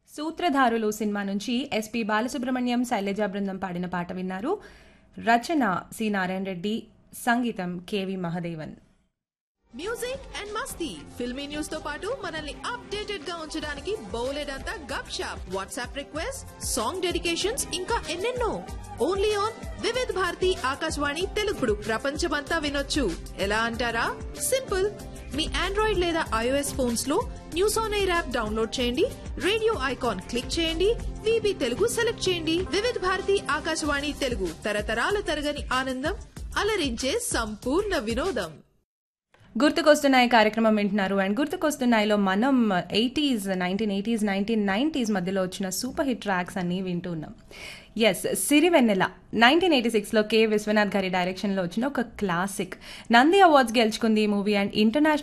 సూత్రధారులు cinema నుంచి SP Balasubrahmanyam, Shailaja బృందం పాడిన పాట విన్నారు. రచన సి నారాయణ రెడ్డి, సంగీతం KV Mahadevan. Music and Masti filmy news తో పాటు మనల్ని అప్డేటెడ్ గా ఉంచడానికి బౌలెడంతా గప్ shop, WhatsApp request, song dedications, ఇంకా ఎన్నెన్నో. Only on Vividh Bharati Akashvani తెలుగుడు. ప్రపంచమంతా వినొచ్చు. ఎలా అంటారా? సింపుల్. మీ ఆండ్రాయిడ్ లేదా ఐఓఎస్ ఫోన్స్ లో news on air app download చేయండి, రేడియో ఐకాన్ క్లిక్ చేయండి, విబి తెలుగు సెలెక్ట్ చేయండి. వివిధ్ భారతి ఆకాశవాణి తెలుగు, తరతరాల తరగని ఆనందం, అలరించే సంపూర్ణ వినోదం. గుర్తుకొస్తున్నాయి కార్యక్రమం వింటున్నారు. అండ్ గుర్తుకొస్తున్నాయిలో మనం 1980s 1990s మధ్యలో వచ్చిన సూపర్ హిట్ ట్రాక్స్ అన్ని వింటున్నాం. ఎస్, సిరివెన్నెల 1986లో కె విశ్వనాథ్ గారి డైరెక్షన్లో వచ్చిన ఒక క్లాసిక్. నంది అవార్డ్స్ గెలుచుకుంది ఈ మూవీ. And international